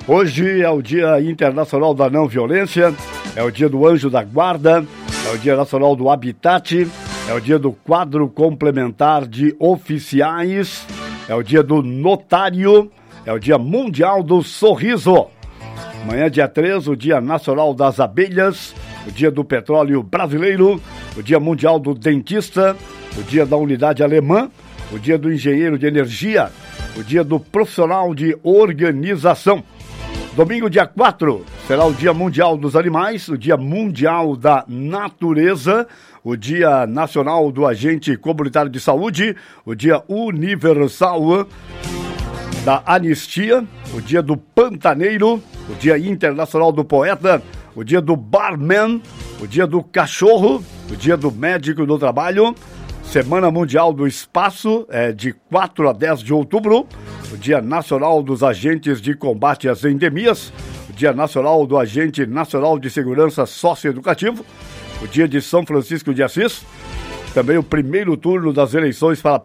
Hoje é o Dia Internacional da Não Violência, é o Dia do Anjo da Guarda, é o Dia Nacional do Habitat, é o Dia do Quadro Complementar de Oficiais, é o Dia do Notário, é o Dia Mundial do Sorriso. Amanhã, dia 3, o Dia Nacional das Abelhas, o Dia do Petróleo Brasileiro, o Dia Mundial do Dentista, o Dia da Unidade Alemã, o Dia do Engenheiro de Energia, o Dia do Profissional de Organização. Domingo, dia 4, será o Dia Mundial dos Animais, o Dia Mundial da Natureza, o Dia Nacional do Agente Comunitário de Saúde, o Dia Universal da Anistia, o Dia do Pantaneiro, o Dia Internacional do Poeta, o Dia do Barman, o Dia do Cachorro, o Dia do Médico do Trabalho, Semana Mundial do Espaço, de 4 a 10 de outubro, o Dia Nacional dos Agentes de Combate às Endemias, o Dia Nacional do Agente Nacional de Segurança Socioeducativo, o Dia de São Francisco de Assis, também o primeiro turno das eleições para